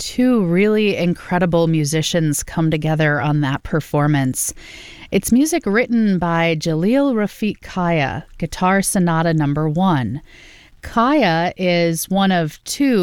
two really incredible musicians come together on that performance. It's music written by Jalil Rafiq Kaya, Guitar Sonata No. 1. Kaya is one of two